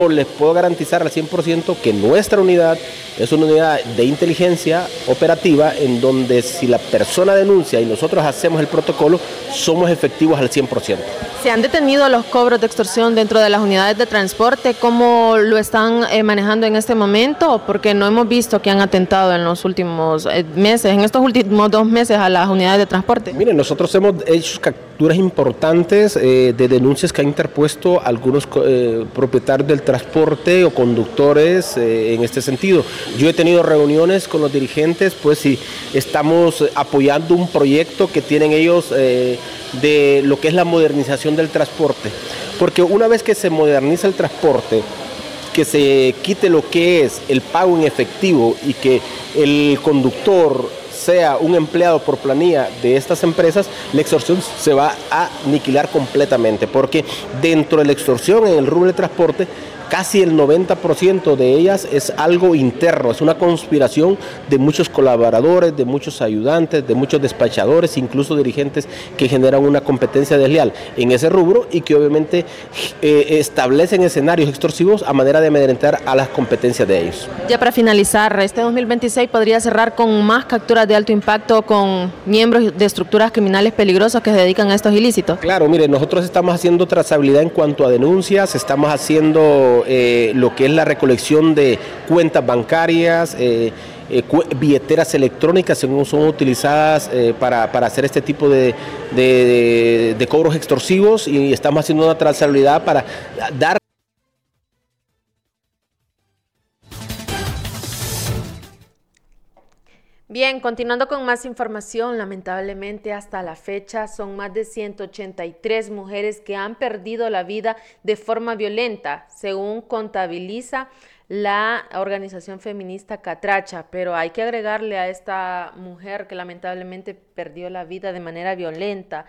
Les puedo garantizar al 100% que nuestra unidad es una unidad de inteligencia operativa en donde si la persona denuncia y nosotros hacemos el protocolo, somos efectivos al 100%. ¿Se han detenido los cobros de extorsión dentro de las unidades de transporte? ¿Cómo lo están manejando en este momento? Porque no hemos visto que han atentado en los últimos meses, en estos últimos 2 meses a las unidades de transporte. Miren, nosotros hemos hecho capturas importantes de denuncias que han interpuesto algunos propietarios del transporte o conductores en este sentido. Yo he tenido reuniones con los dirigentes, pues sí, estamos apoyando un proyecto que tienen ellos de lo que es la modernización del transporte, porque una vez que se moderniza el transporte, que se quite lo que es el pago en efectivo y que el conductor sea un empleado por planilla de estas empresas, la extorsión se va a aniquilar completamente, porque dentro de la extorsión en el rubro de transporte, casi el 90% de ellas es algo interno, es una conspiración de muchos colaboradores, de muchos ayudantes, de muchos despachadores, incluso dirigentes que generan una competencia desleal en ese rubro y que obviamente establecen escenarios extorsivos a manera de amedrentar a las competencias de ellos. Ya para finalizar, este 2026 podría cerrar con más capturas de alto impacto con miembros de estructuras criminales peligrosas que se dedican a estos ilícitos. Claro, mire, nosotros estamos haciendo trazabilidad en cuanto a denuncias, estamos haciendo lo que es la recolección de cuentas bancarias, billeteras electrónicas son utilizadas para hacer este tipo de cobros extorsivos y estamos haciendo una trazabilidad para dar. Bien, continuando con más información, lamentablemente hasta la fecha son más de 183 mujeres que han perdido la vida de forma violenta, según contabiliza la organización feminista Catracha, pero hay que agregarle a esta mujer que lamentablemente perdió la vida de manera violenta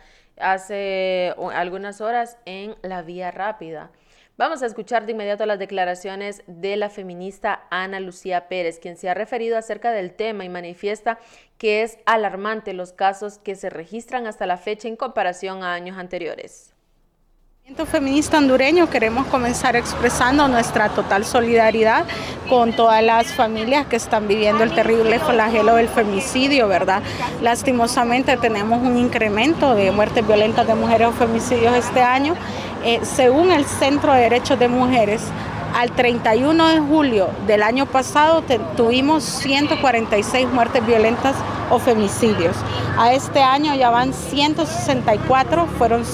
hace algunas horas en la Vía Rápida. Vamos a escuchar de inmediato las declaraciones de la feminista Ana Lucía Pérez, quien se ha referido acerca del tema y manifiesta que es alarmante los casos que se registran hasta la fecha en comparación a años anteriores. El movimiento feminista hondureño queremos comenzar expresando nuestra total solidaridad con todas las familias que están viviendo el terrible flagelo del femicidio, ¿verdad? Lastimosamente tenemos un incremento de muertes violentas de mujeres o femicidios este año. Según el Centro de Derechos de Mujeres, al 31 de julio del año pasado tuvimos 146 muertes violentas o femicidios. A este año ya van 164, fueron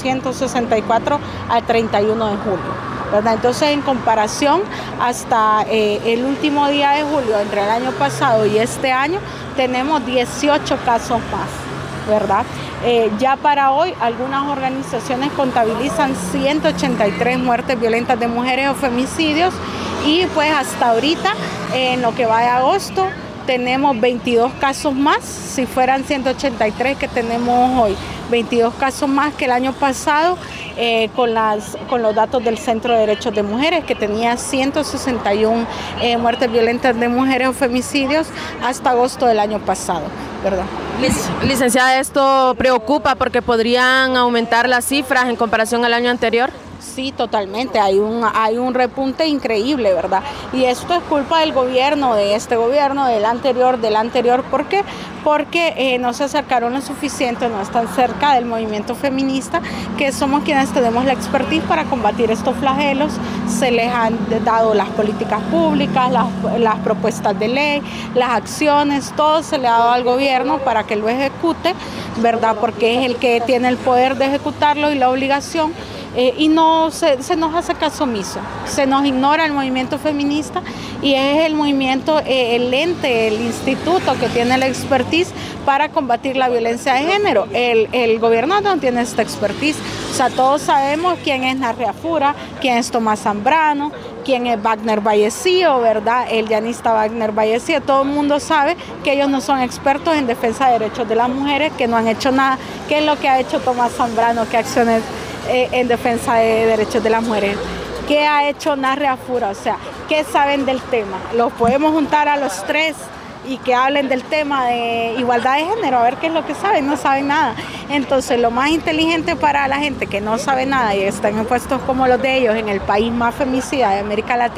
164 al 31 de julio, ¿verdad? Entonces, en comparación, hasta el último día de julio, entre el año pasado y este año, tenemos 18 casos más, ¿verdad? Ya para hoy, algunas organizaciones contabilizan 183 muertes violentas de mujeres o femicidios y pues hasta ahorita, en lo que va de agosto, tenemos 22 casos más, si fueran 183 que tenemos hoy, 22 casos más que el año pasado, con los datos del Centro de Derechos de Mujeres, que tenía 161 muertes violentas de mujeres o femicidios hasta agosto del año pasado, ¿verdad? Licenciada, ¿esto preocupa porque podrían aumentar las cifras en comparación al año anterior? Sí, totalmente, hay un repunte increíble, ¿verdad? Y esto es culpa del gobierno, de este gobierno, del anterior, ¿por qué? Porque no se acercaron lo suficiente, no están cerca del movimiento feminista, que somos quienes tenemos la expertise para combatir estos flagelos. Se les han dado las políticas públicas, las propuestas de ley, las acciones, todo se le ha dado al gobierno para que lo ejecute, ¿verdad? Porque es el que tiene el poder de ejecutarlo y la obligación. Y no se nos hace caso omiso, se nos ignora el movimiento feminista y es el movimiento, el ente, el instituto que tiene la expertise para combatir la violencia de género. El gobierno no tiene esta expertise, o sea, todos sabemos quién es Narrea Fura, quién es Tomás Zambrano, quién es Wagner Vallecillo, ¿verdad? El llanista Wagner Vallecillo, todo el mundo sabe que ellos no son expertos en defensa de derechos de las mujeres, que no han hecho nada. ¿Qué es lo que ha hecho Tomás Zambrano? ¿Qué acciones en defensa de derechos de las mujeres? ¿Qué ha hecho Narrea Fura? O sea, ¿qué saben del tema? Los podemos juntar a los tres y que hablen del tema de igualdad de género, a ver qué es lo que saben, no saben nada. Entonces lo más inteligente para la gente que no sabe nada y están en puestos como los de ellos en el país más femicida de América Latina,